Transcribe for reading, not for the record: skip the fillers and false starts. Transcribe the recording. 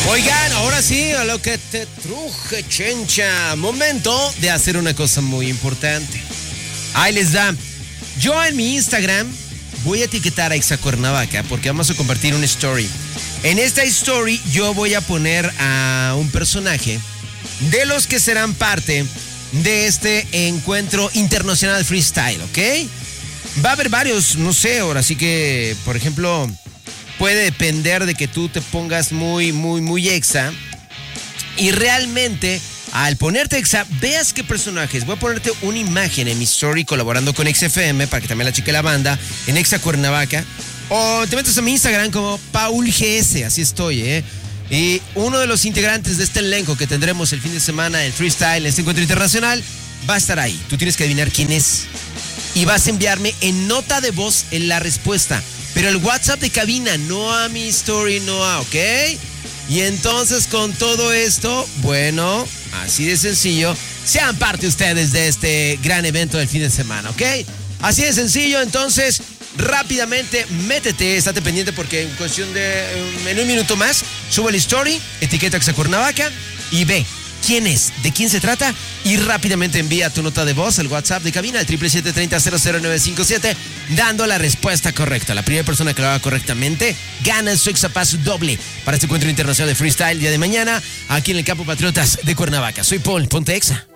Oigan, ahora sí, a lo que te truje, chencha. Momento de hacer una cosa muy importante. Ahí les da. Yo en mi Instagram voy a etiquetar a Exa Cuernavaca porque vamos a compartir una story. En esta story yo voy a poner a un personaje de los que serán parte de este encuentro internacional freestyle, ¿ok? Va a haber varios, no sé, ahora sí que, por ejemplo, puede depender de que tú te pongas muy exa y realmente al ponerte exa veas qué personajes. Voy a ponerte una imagen en mi story colaborando con XFM para que también la cheque la banda en Exa Cuernavaca, o te metes a mi Instagram como PaulGS, así estoy, Y uno de los integrantes de este elenco que tendremos el fin de semana en freestyle, en este encuentro internacional, va a estar ahí. Tú tienes que adivinar quién es y vas a enviarme en nota de voz en la respuesta, pero el WhatsApp de cabina, no a mi story, no a, ¿ok? Y entonces con todo esto, bueno, así de sencillo, sean parte ustedes de este gran evento del fin de semana, ¿ok? Así de sencillo, entonces rápidamente métete, estate pendiente porque en cuestión en un minuto más subo el story, etiqueta Exa Cuernavaca y ve quién es, de quién se trata y rápidamente envía tu nota de voz al WhatsApp de cabina al 777-30-00957 dando la respuesta correcta. La primera persona que lo haga correctamente gana su Exa Pass doble para este encuentro internacional de freestyle el día de mañana aquí en el Campo Patriotas de Cuernavaca. Soy Paul, ponte Exa.